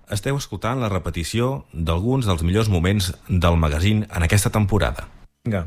Esteu escoltant la repetició d'alguns dels millors moments del magazín en aquesta temporada. Vinga.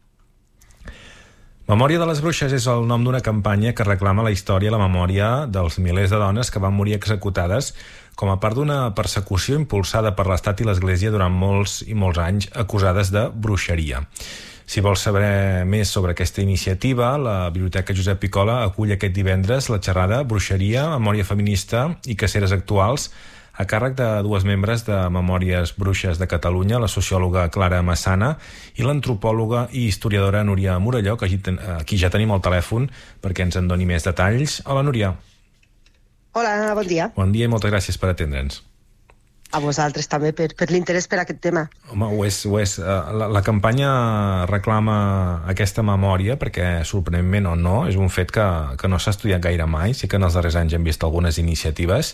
Memòria de les Bruixes és el nom d'una campanya que reclama la història i la memòria dels milers de dones que van morir executades com a part d'una persecució impulsada per l'Estat i l'Església durant molts i molts anys, acusades de bruixeria. Si vols saber més sobre aquesta iniciativa, la Biblioteca Josep Picola acull aquest divendres la xerrada Bruixeria, Memòria Feminista i Caceres Actuals, a càrrec de dues membres de Memòries Bruixes de Catalunya, la sociòloga Clara Massana i l'antropòloga i historiadora Núria Morelló, que aquí ja tenim al telèfon perquè ens en doni més detalls. Hola, Núria. Hola, bon dia. Bon dia i moltes gràcies per atendre'ns. A vosaltres també per l'interès per aquest tema. Home, ho és. La campanya reclama aquesta memòria perquè, sorprenentment o no, és un fet que no s'ha estudiat gaire mai. Sí que en els darrers anys hem vist algunes iniciatives.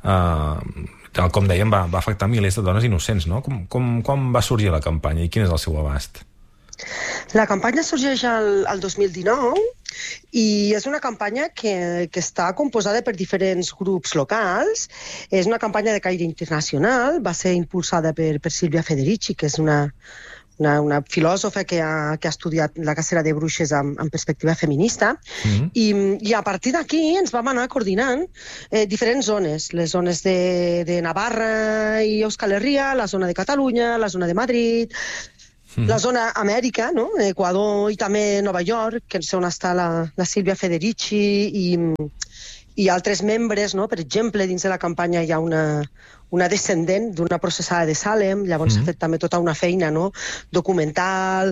Tal com dèiem, va afectar milers de dones innocents, no? Com va sorgir la campanya i quin és el seu abast? La campanya sorgeix al 2019 i és una campanya que està composada per diferents grups locals. És una campanya de caire internacional, va ser impulsada per Sílvia Federici, que és una filòsofa que ha estudiat la cacera de bruixes amb perspectiva feminista, i a partir d'aquí ens vam anar coordinant diferents zones, les zones de Navarra i Euskal Herria, la zona de Catalunya, la zona de Madrid, la zona Amèrica, no? Equador i també Nova York, que és on està la Sílvia Federici i altres membres, no? Per exemple, dins de la campanya hi ha una descendent d'una processada de Salem, llavors s'ha fet també tota una feina, no? Documental,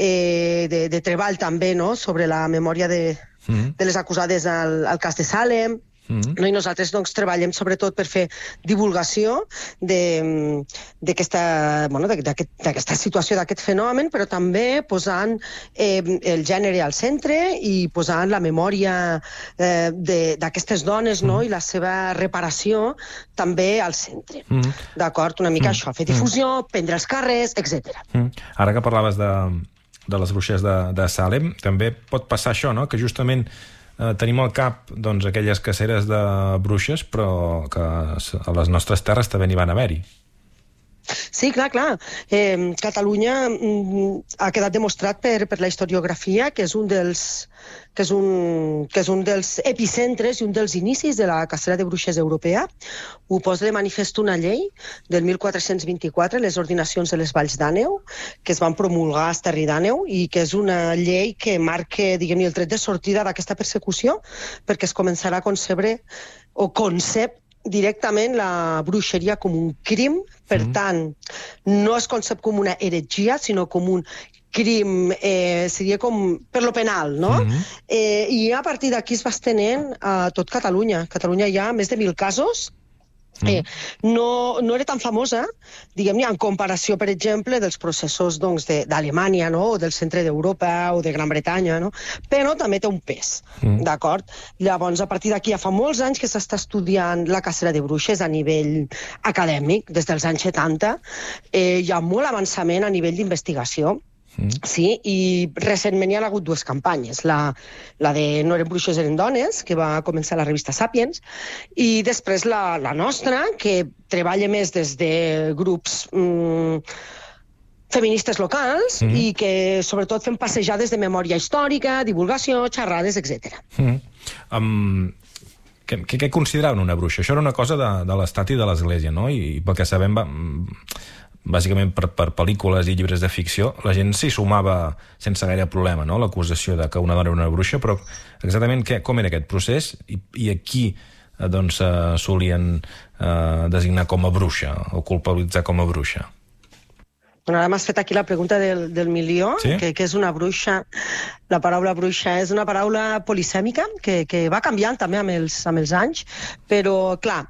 de treball també, no? Sobre la memòria de les acusades al cas de Salem. I nosaltres treballem sobretot per fer divulgació d'aquesta situació, d'aquest fenomen, però també posant el gènere al centre i posant la memòria d'aquestes dones, no? I la seva reparació també al centre. D'acord? Una mica això, fer difusió, prendre els carrers, etc. Ara que parlaves de les bruixes de Salem, també pot passar això, no? Que justament tenim al cap aquelles caceres de bruixes, però que a les nostres terres també n'hi van haver-hi. Sí, clar. Catalunya ha quedat demostrat per la historiografia que és un dels epicentres i un dels inicis de la cacera de bruixes europea. Ho posa de manifest una llei del 1424, les ordinacions de les Valls d'Àneu, que es van promulgar a Esterri d'Àneu i que és una llei que marca, diguem-ne, el tret de sortida d'aquesta persecució, perquè es començarà a concebre o concep directament la bruixeria com un crim. Per tant, no es concep com una heretgia, sinó com un crim, seria com per lo penal, no? I a partir d'aquí es va estenent a tot Catalunya. A Catalunya hi ha més de 1.000 casos. No era tan famosa, diguem-ne, en comparació, per exemple, dels processos d'Alemanya, no? O del centre d'Europa o de Gran Bretanya, no? Però també té un pes, d'acord? Llavors, a partir d'aquí, ja fa molts anys que s'està estudiant la cacera de bruixes a nivell acadèmic, des dels anys 70. Hi ha molt avançament a nivell d'investigació. Sí, i recentment hi ha hagut dues campanyes, la de No eren bruixes, eren dones, que va començar a la revista Sàpiens, i després la nostra, que treballa més des de grups feministes locals i que sobretot fem passejades de memòria històrica, divulgació, xerrades, etc. Què consideraven una bruixa? Això era una cosa de l'Estat i de l'Església, no? I pel que sabem, bàsicament per pel·lícules i llibres de ficció, la gent s'hi sumava sense gaire problema, no? L'acusació de que una dona era una bruixa, però exactament com era aquest procés i a qui solien designar com a bruixa o culpabilitzar com a bruixa? Bueno, ara m'has fet aquí la pregunta del milió, sí? que és una bruixa. La paraula bruixa és una paraula polisèmica que va canviant també amb els anys, però, clar,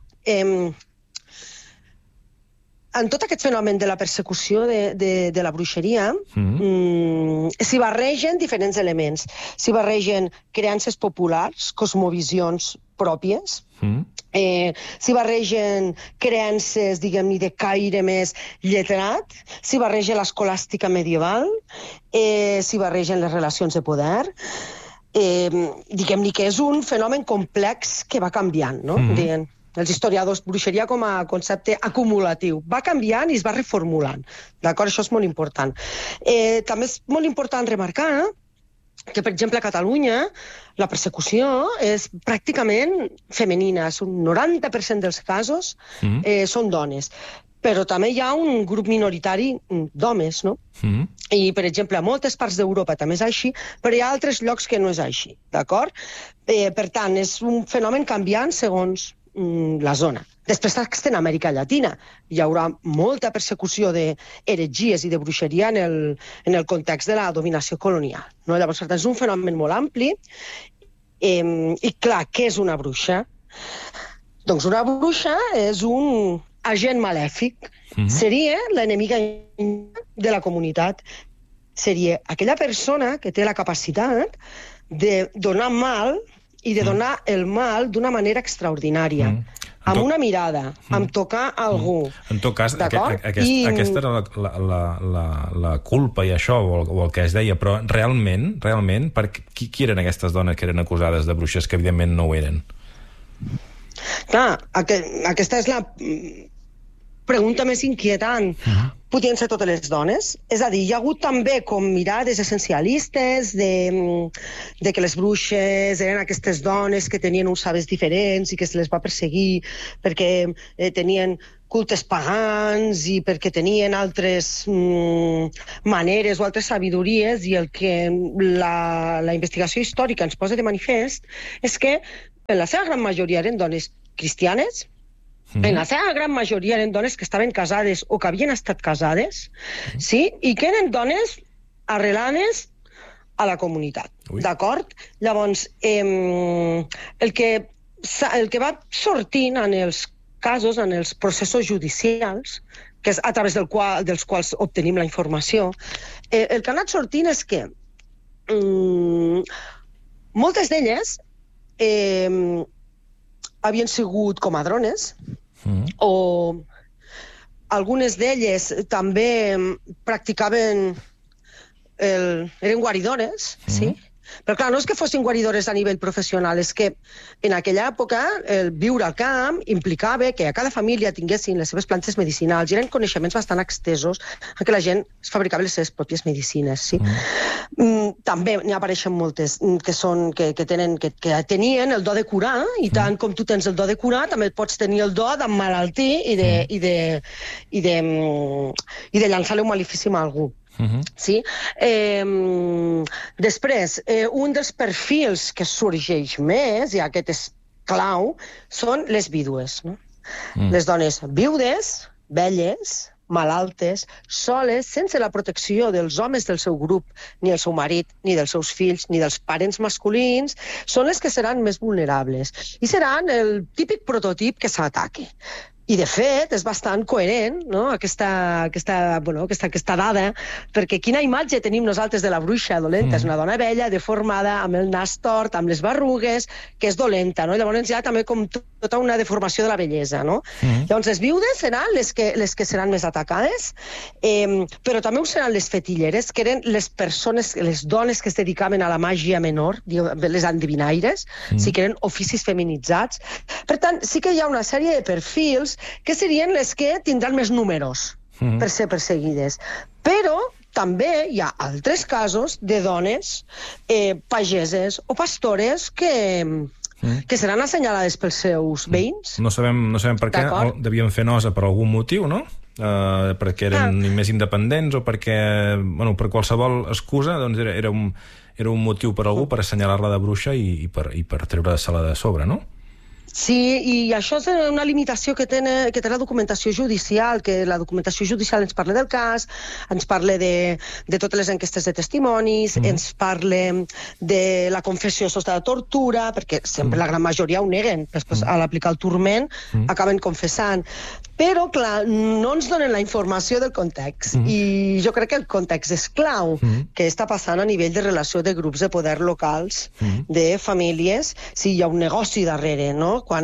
en tot aquest fenomen de la persecució de la bruixeria s'hi barregen diferents elements. S'hi barregen creences populars, cosmovisions pròpies, s'hi barregen creences, diguem-ne, de caire més lletrat, s'hi barreja l'escolàstica medieval, s'hi barregen les relacions de poder. Diguem-ne que és un fenomen complex que va canviant, no? els historiadors, bruixeria com a concepte acumulatiu. Va canviant i es va reformulant. D'acord? Això és molt important. També és molt important remarcar que, per exemple, a Catalunya la persecució és pràcticament femenina. Un 90% dels casos són dones. Però també hi ha un grup minoritari d'homes, no? I, per exemple, a moltes parts d'Europa també és així, però hi ha altres llocs que no és així, d'acord? Per tant, és un fenomen canviant segons la zona. Després està en Amèrica Llatina. Hi haurà molta persecució d'heretgies i de bruixeria en el context de la dominació colonial. No? Llavors, és un fenomen molt ampli. I, clar, què és una bruixa? Doncs una bruixa és un agent malèfic. Seria l'enemiga de la comunitat. Seria aquella persona que té la capacitat de donar mal i de donar el mal d'una manera extraordinària. Amb una mirada, amb tocar algú. En tot cas, aquesta era la culpa i això, o el que es deia, però realment, qui eren aquestes dones que eren acusades de bruixes que evidentment no ho eren? Clar, aquesta és la pregunta més inquietant. Podien ser totes les dones? És a dir, hi ha hagut també com mirades essencialistes de que les bruixes eren aquestes dones que tenien uns sabers diferents i que se les va perseguir perquè tenien cultes pagans i perquè tenien altres maneres o altres sabidories, i el que la investigació històrica ens posa de manifest és que en la seva gran majoria eren dones cristianes, en la seva gran majoria eren dones que estaven casades o que havien estat casades, sí? I que eren dones arrelades a la comunitat, d'acord? Llavors, el que va sortint en els casos, en els processos judicials, que és a través dels quals obtenim la informació, el que ha anat sortint és que moltes d'elles havien sigut comadrones, o algunes d'elles també practicaven, eren guaridores, sí? Però clar, no és que fossin guaridores a nivell professional, és que en aquella època el viure al camp implicava que a cada família tinguessin les seves plantes medicinals i eren coneixements bastant extesos en què la gent es fabricava les seves pròpies medicines, sí? També n'hi apareixen moltes que tenien el do de curar, i tant com tu tens el do de curar, també pots tenir el do d'emmalaltir i de llançar-li un malefici a algú. Sí? Després, un dels perfils que sorgeix més, i aquest és clau, són les vídues. No? Les dones viudes, velles, malaltes, soles, sense la protecció dels homes del seu grup, ni el seu marit, ni dels seus fills, ni dels parents masculins, són les que seran més vulnerables. I seran el típic prototip que s'ataqui. I, de fet, és bastant coherent, no? aquesta dada, perquè quina imatge tenim nosaltres de la bruixa dolenta? És una dona vella, deformada, amb el nas tort, amb les berrugues, que és dolenta, no? Llavors hi ha també com tota una deformació de la bellesa, no? Llavors les viudes seran les que seran més atacades, però també ho seran les fetilleres, que eren les persones, les dones que es dedicaven a la màgia menor, les endevinaires, sí que eren oficis feminitzats. Per tant, sí que hi ha una sèrie de perfils que serien les que tindran més números per ser perseguides. Però també hi ha altres casos de dones pageses o pastores que seran assenyalades pels seus veïns. No sabem per què, devien fer nosa per algun motiu, no? Perquè eren més independents o perquè, per qualsevol excusa, doncs era un motiu per algú per assenyalar-la de bruixa i per treure-se-la de sobre, no? Sí, i això és una limitació que té la documentació judicial, que la documentació judicial ens parla del cas, ens parla de totes les enquestes de testimonis, ens parla de la confessió sota de tortura, perquè sempre la gran majoria ho neguen, després a l'aplicar el turment acaben confessant. Però, clar, no ens donen la informació del context, i jo crec que el context és clau. Què està passant a nivell de relació de grups de poder locals, de famílies, si hi ha un negoci darrere, no? Quan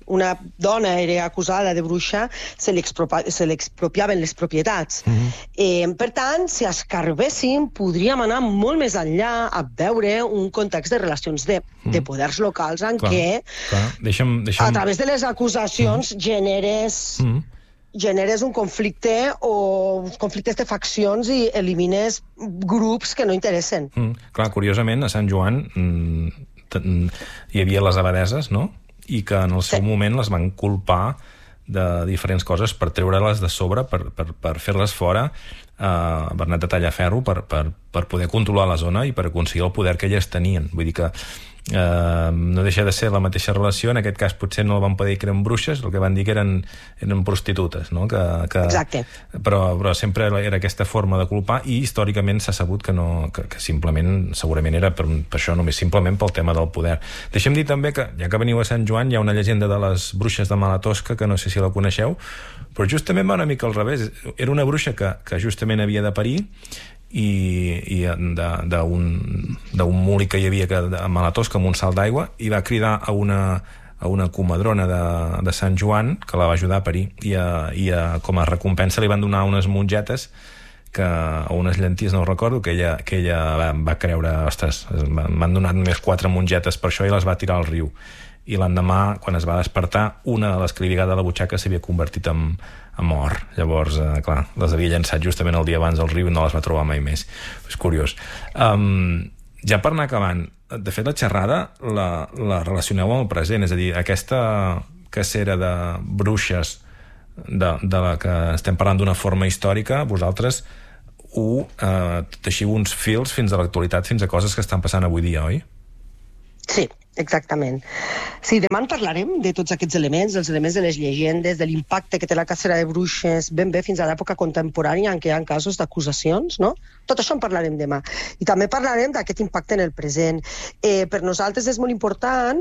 una dona era acusada de bruixa, se li expropiaven les propietats. Per tant, si escarbéssim, podríem anar molt més enllà a veure un context de relacions de poders locals en què, a través de les acusacions, generes un conflicte o conflictes de faccions i elimines grups que no interessen. Clar, curiosament, a Sant Joan hi havia les abadeses, no? I que en el seu moment les van culpar de diferents coses per treure-les de sobre, per fer-les fora, Bernat de Tallaferro, per poder controlar la zona i per aconseguir el poder que elles tenien. Vull dir que no deixa de ser la mateixa relació. En aquest cas potser no van poder dir que eren bruixes, el que van dir que eren prostitutes, no? Exacte. Però sempre era aquesta forma de culpar, i històricament s'ha sabut que simplement, segurament era per això, només simplement pel tema del poder. Deixem dir també que, ja que veniu a Sant Joan, hi ha una llegenda de les bruixes de Malatosca, que no sé si la coneixeu, però justament va una mica al revés. Era una bruixa que justament havia de parir, i d'un molí que hi havia a Malatosca amb un salt d'aigua, i va cridar a una comadrona de Sant Joan que la va ajudar a parir, i com a recompensa li van donar unes mongetes o unes llenties, no ho recordo, que ella va creure, ostres, m'han donat només 4 mongetes per això, i les va tirar al riu. I l'endemà, quan es va despertar, una de les que li havia de la butxaca s'havia convertit en or. Llavors, clar, les havia llançat justament el dia abans al riu i no les va trobar mai més. És curiós. Ja per anar acabant, de fet la xerrada la relacioneu amb el present, és a dir, aquesta cacera de bruixes de la que estem parlant d'una forma històrica, vosaltres teixiu uns fils fins a l'actualitat, fins a coses que estan passant avui dia, oi? Sí, exactament. Sí, demà en parlarem de tots aquests elements, els elements de les llegendes, de l'impacte que té la cacera de bruixes, ben bé fins a l'època contemporània en què hi ha casos d'acusacions, no? Tot això en parlarem demà. I també parlarem d'aquest impacte en el present. Per nosaltres és molt important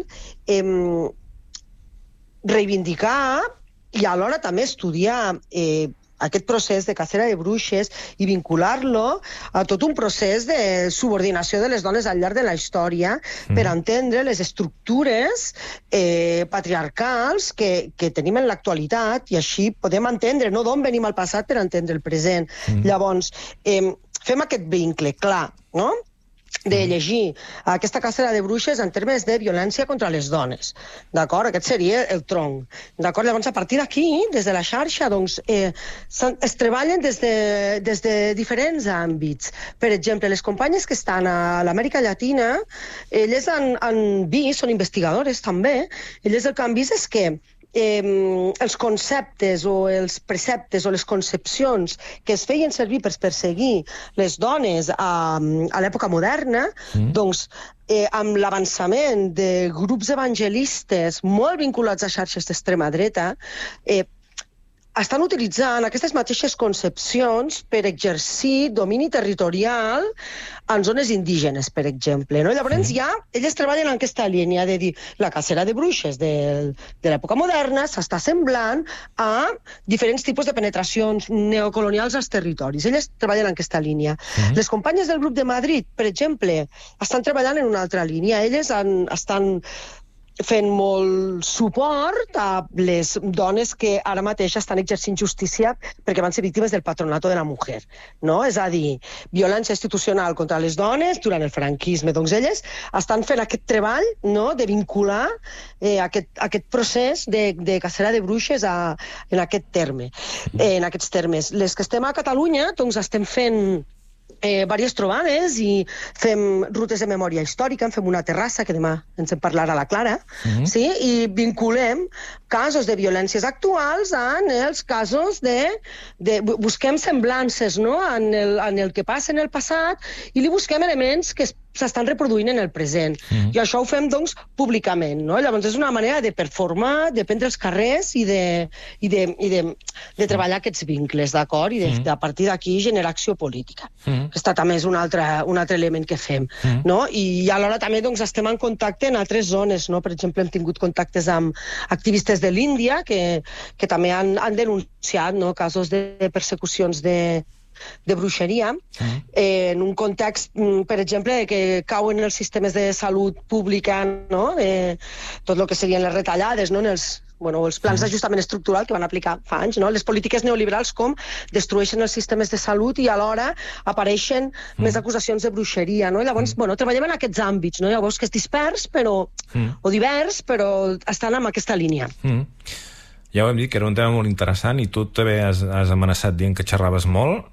reivindicar i alhora també estudiar aquest procés de cacera de bruixes i vincular-lo a tot un procés de subordinació de les dones al llarg de la història per entendre les estructures patriarcals que tenim en l'actualitat, i així podem entendre d'on venim al passat per entendre el present. Llavors, fem aquest vincle clar, no?, de llegir aquesta cacera de bruixes en termes de violència contra les dones. D'acord? Aquest seria el tronc. D'acord? Llavors, a partir d'aquí, des de la xarxa, doncs, es treballen des de diferents àmbits. Per exemple, les companyes que estan a l'Amèrica Llatina, elles han vist, són investigadores també, elles el que han vist és que els conceptes o els preceptes o les concepcions que es feien servir per perseguir les dones a l'època moderna, doncs amb l'avançament de grups evangelistes molt vinculats a xarxes d'extrema dreta, estan utilitzant aquestes mateixes concepcions per exercir domini territorial en zones indígenes, per exemple. No? Llavors ja elles treballen en aquesta línia de dir la cacera de bruixes de l'època moderna s'està semblant a diferents tipus de penetracions neocolonials als territoris. Elles treballen en aquesta línia. Les companyes del grup de Madrid, per exemple, estan treballant en una altra línia. Elles estan fent molt suport a les dones que ara mateix estan exercint justícia perquè van ser víctimes del patronato de la mujer, no? És a dir, violència institucional contra les dones durant el franquisme. Doncs elles estan fent aquest treball, no?, de vincular aquest procés de cacera de bruixes en aquest terme, en aquests termes. Les que estem a Catalunya, doncs estem fent diverses trobades i fem rutes de memòria històrica, en fem una terrassa, que demà ens en parlarà la Clara, sí? I vinculem casos de violències actuals en els casos busquem semblances, no?, en el que passa en el passat, i li busquem elements que s'estan reproduint en el present. I això ho fem, doncs, públicament, no? Llavors és una manera de performar, de prendre els carrers i de treballar aquests vincles, d'acord? I a partir d'aquí generar acció política. Aquest també és un altre element que fem, no? I alhora també, doncs, estem en contacte en altres zones, no? Per exemple, hem tingut contactes amb activistes de l'Índia que també han denunciat, no?, casos de persecucions de bruixeria, en un context, per exemple, que cauen els sistemes de salut pública, no?, de tot el que serien les retallades, no?, en els els plans d'ajustament estructural que van aplicar fa anys, no? Les polítiques neoliberals com destrueixen els sistemes de salut i alhora apareixen més acusacions de bruixeria, no? I llavors, treballem en aquests àmbits, no? Llavors que és dispers, o divers, però estan en aquesta línia. Ja ho hem dit, que era un tema molt interessant i tu també has amenaçat dient que xerraves molt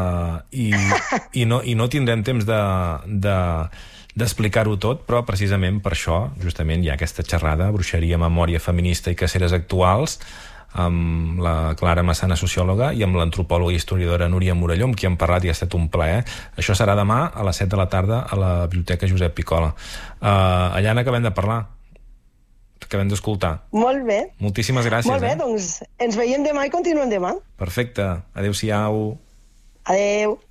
i no tindrem temps d'explicar-ho tot, però precisament per això justament hi ha aquesta xerrada, bruixeria, memòria feminista i caceres actuals, amb la Clara Massana, sociòloga, i amb l'antropòloga i historiadora Núria Morelló, amb qui hem parlat i ha estat un plaer. Això serà demà a les 7 de la tarda a la Biblioteca Josep Picola. Allà n'acabem de parlar, acabem d'escoltar. Molt bé. Moltíssimes gràcies. Molt bé, doncs ens veiem demà i continuem demà. Perfecte. Adéu-siau. Adéu.